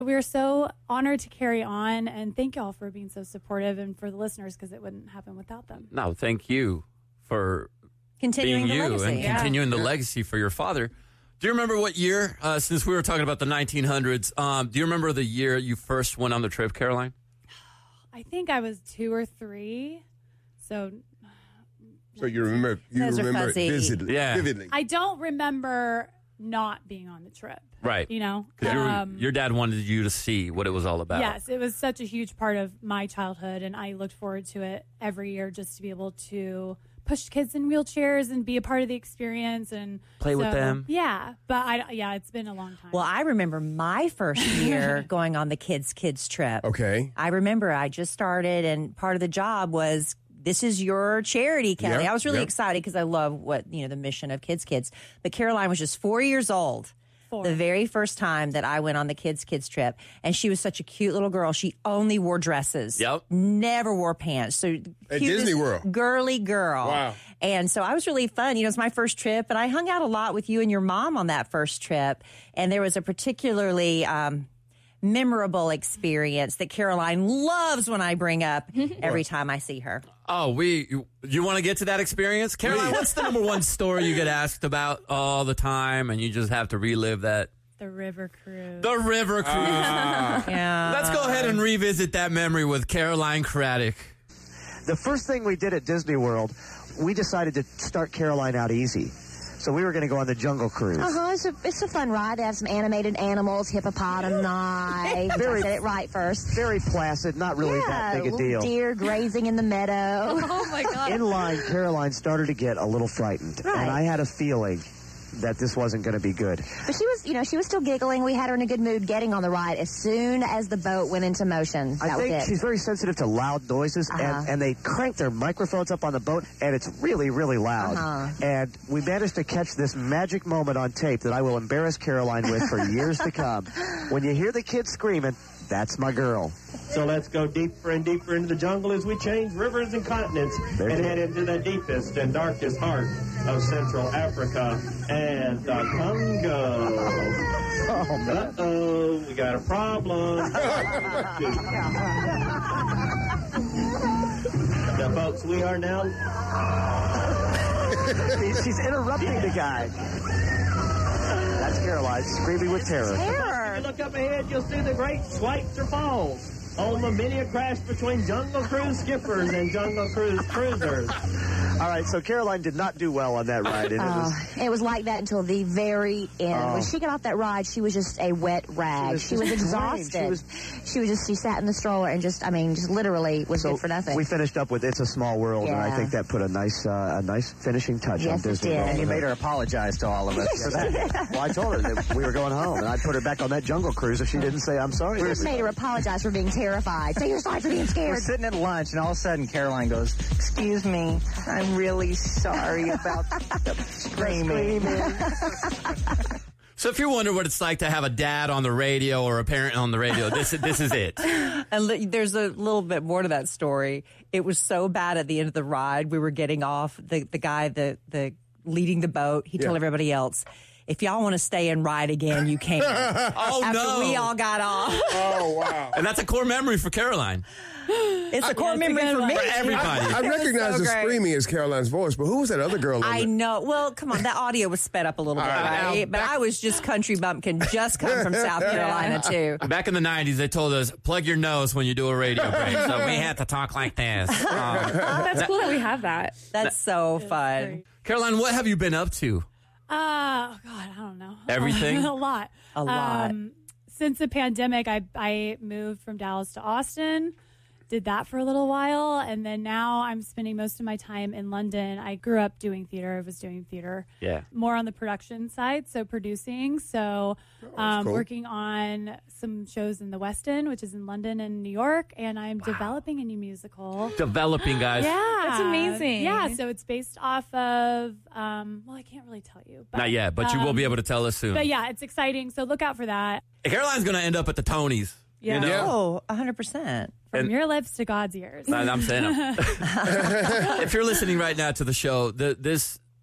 We are so honored to carry on, and thank y'all for being so supportive, and for the listeners, because it wouldn't happen without them. No, thank you for continuing being the you legacy. and continuing the legacy for your father. Do you remember what year, since we were talking about the 1900s, do you remember the year you first went on the trip, Caroline? I think I was 2 or 3, so you remember fuzzy. vividly. Yeah. Vividly. I don't remember not being on the trip. Right. You know? 'Cause your dad wanted you to see what it was all about. Yes, it was such a huge part of my childhood, and I looked forward to it every year just to be able to push kids in wheelchairs and be a part of the experience and Play with them. Yeah, but it's been a long time. Well, I remember my first year going on the kids trip. Okay. I remember I just started, and part of the job was, this is your charity, Kelly. Yep, I was really yep. excited because I love the mission of Kids. But Caroline was just 4 years old. 4. The very first time that I went on the kids trip, and she was such a cute little girl. She only wore dresses. Yep. Never wore pants. So At cutest Disney World. girly girl. Wow. And so I was really fun. It's my first trip, and I hung out a lot with you and your mom on that first trip. And there was a particularly memorable experience that Caroline loves when I bring up every time I see her. Oh, you want to get to that experience? Caroline, what's the number one story you get asked about all the time, and you just have to relive that? the river cruise. The river cruise. Yeah. Let's go ahead and revisit that memory with Caroline Craddock. The first thing we did at Disney World, we decided to start Caroline out easy. So we were going to go on the Jungle Cruise. It's a fun ride. They have some animated animals, hippopotami. I said it right first. Very placid, not really that big a little deal. Deer grazing in the meadow. Oh my God. In line, Caroline started to get a little frightened. Right. And I had a feeling that this wasn't going to be good. But she was still giggling. We had her in a good mood getting on the ride as soon as the boat went into motion. I think she's very sensitive to loud noises, and they crank their microphones up on the boat, and it's really, really loud. And we managed to catch this magic moment on tape that I will embarrass Caroline with for years to come. When you hear the kids screaming, that's my girl. So let's go deeper and deeper into the jungle as we change rivers and continents and head into the deepest and darkest heart of Central Africa and the Congo. Uh-oh, we got a problem. The folks, we are now... She's interrupting the guy. That's Caroline screaming with terror. If you look up ahead, you'll see the Great Schweitzer Falls. On the many a crash between Jungle Cruise skippers and Jungle Cruise cruisers. All right, so Caroline did not do well on that ride. And it was like that until the very end. When she got off that ride, she was just a wet rag. She was exhausted. She sat in the stroller and just literally was good for nothing. We finished up with "It's a Small World," and I Yeah. think that put a nice finishing touch on Yes, it Disney did. World. And you made her apologize to all of us for that. Well, I told her that we were going home, and I'd put her back on that Jungle Cruise if she didn't say I'm sorry. We just made her apologize for being terrified. Say you're sorry for being scared. We're sitting at lunch, and all of a sudden, Caroline goes, "Excuse me, I'm really sorry about the screaming." So if you wonder what it's like to have a dad on the radio or a parent on the radio, this is it. And there's a little bit more to that story. It was so bad at the end of the ride. We were getting off. The guy, the leading the boat, he told everybody else, if y'all want to stay and ride again, you can. After we all got off. Oh, wow. And that's a core memory for Caroline. It's a core memory for me. For everybody. I recognize the great. screaming as Caroline's voice, but who was that other girl? I know. Well, come on. That audio was sped up a little bit, right? But I was just country bumpkin, just come from South Carolina, too. Back in the 90s, they told us, plug your nose when you do a radio break. So we had to talk like this. That's cool that we have that. That's so fun. Great. Caroline, what have you been up to? Oh God, I don't know. Everything? A lot. A lot. Since the pandemic, I moved from Dallas to Austin. Did that for a little while, and then now I'm spending most of my time in London. I grew up doing theater. I was doing theater, more on the production side, so producing. So, cool. working on some shows in the West End, which is in London and New York, and I'm developing a new musical. Developing, guys. Yeah, That's amazing. Yeah, so it's based off of. Well, I can't really tell you. But, Not yet, but you will be able to tell us soon. But yeah, it's exciting. So look out for that. Caroline's going to end up at the Tonys. Yeah. You know? Oh, 100%. From your lips to God's ears. I'm saying. If you're listening right now to the show, this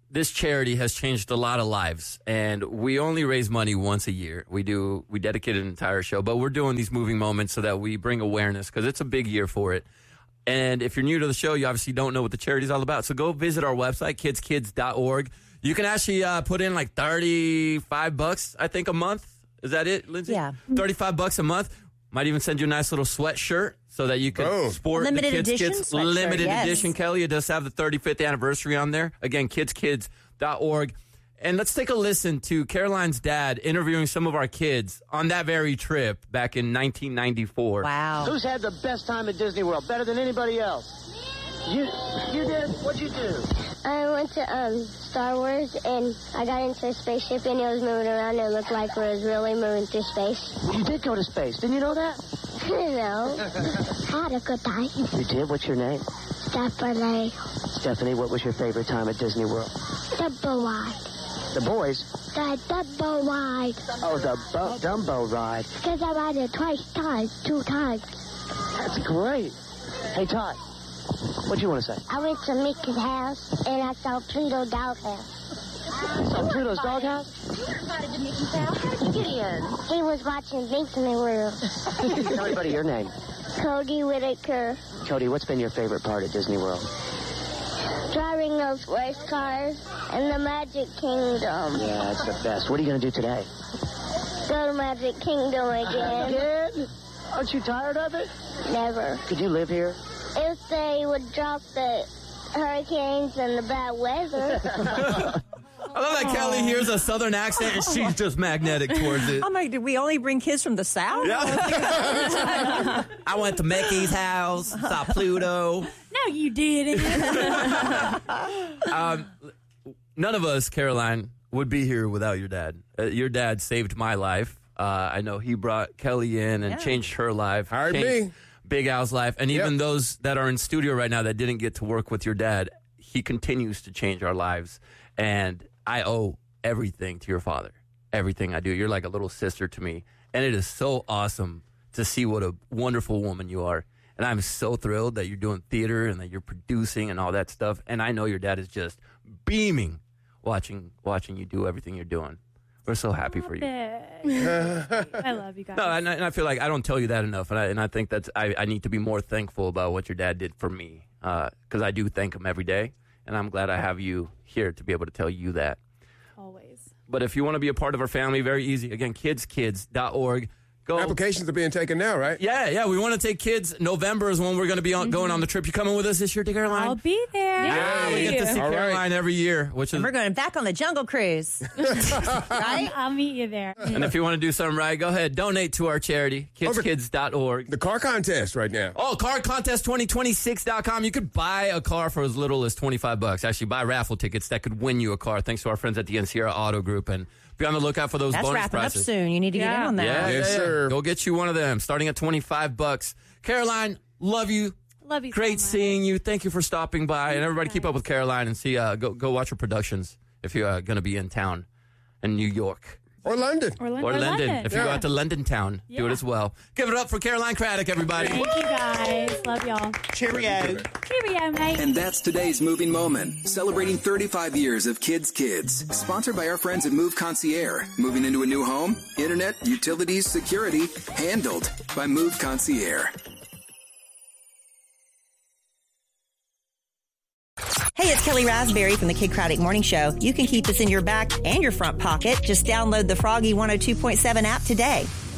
this charity has changed a lot of lives, and we only raise money once a year. We dedicate an entire show, but we're doing these moving moments so that we bring awareness because it's a big year for it. And if you're new to the show, you obviously don't know what the charity is all about. So go visit our website, kidskids.org. You can actually put in like $35, I think, a month. Is that it, Lindsay? Yeah. $35 a month. Might even send you a nice little sweatshirt so that you can sport limited the edition Kids sweatshirt, limited yes. edition. Kelly, it does have the 35th anniversary on there. Again, kidskids.org. And let's take a listen to Caroline's dad interviewing some of our kids on that very trip back in 1994. Wow. Who's had the best time at Disney World? Better than anybody else? You did? What'd you do? I went to Star Wars, and I got into a spaceship, and it was moving around, and it looked like it was really moving through space. You did go to space. Didn't you know that? No. I had a good time. You did? What's your name? Stephanie. Stephanie, what was your favorite time at Disney World? Dumbo ride. The boys? The Dumbo ride. Oh, the Dumbo ride. Because I ride it two times. That's great. Hey, Todd, what do you want to say? I went to Mickey's house, and I saw Pluto's doghouse. You saw Pluto's doghouse? You invited to Mickey's house? How did you get in? He was watching Disney World. Tell everybody your name. Cody Whitaker. Cody, what's been your favorite part of Disney World? Driving those race cars in the Magic Kingdom. Yeah, it's the best. What are you going to do today? Go to Magic Kingdom again. Again? Aren't you tired of it? Never. Could you live here? If they would drop the hurricanes and the bad weather. I love that Kelly hears a southern accent and she's just magnetic towards it. I'm like, did we only bring kids from the South? Yeah. I went to Mickey's house, saw Pluto. No, you didn't. None of us, Caroline, would be here without your dad. Your dad saved my life. I know he brought Kelly in and changed her life. Hired changed me. Big Al's life. And even those that are in studio right now that didn't get to work with your dad, he continues to change our lives. And I owe everything to your father. Everything I do. You're like a little sister to me. And it is so awesome to see what a wonderful woman you are. And I'm so thrilled that you're doing theater and that you're producing and all that stuff. And I know your dad is just beaming watching you do everything you're doing. We're so happy for you. I love you guys. No, and I feel like I don't tell you that enough. And I think that's I need to be more thankful about what your dad did for me. Because I do thank him every day. And I'm glad I have you here to be able to tell you that. Always. But if you want to be a part of our family, very easy. Again, kidskids.org. Go. Applications are being taken now, right? Yeah. We want to take kids. November is when we're going to be going on the trip. You coming with us this year to Caroline? I'll be there. Yeah, we get to see Caroline every year. Which is, we're going back on the Jungle Cruise. Right? I'll meet you there. And if you want to do something right, go ahead. Donate to our charity, kidskids.org. The car contest right now. Oh, carcontest2026.com. You could buy a car for as little as $25. Actually, buy raffle tickets that could win you a car. Thanks to our friends at the Sierra Auto Group. And be on the lookout for those bonus wrapping prices. up soon. You need to get in on that. Yeah, Yes, sir. Go get you one of them, starting at $25. Caroline, love you. Love you. Great so much. seeing you. Thank you for stopping by. And everybody keep up with Caroline and see. Go watch her productions if you're going to be in town in New York. Or London. Or London. If you go out to London town, do it as well. Give it up for Caroline Craddock, everybody. Thank you guys. Love y'all. Cheerio. Cheerio, mate. And that's today's moving moment, celebrating 35 years of Kids Kids. Sponsored by our friends at Move Concierge. Moving into a new home? Internet, utilities, security, handled by Move Concierge. Hey, it's Kelly Raspberry from the Kid Craddock Morning Show. You can keep us in your back and your front pocket. Just download the Froggy 102.7 app today.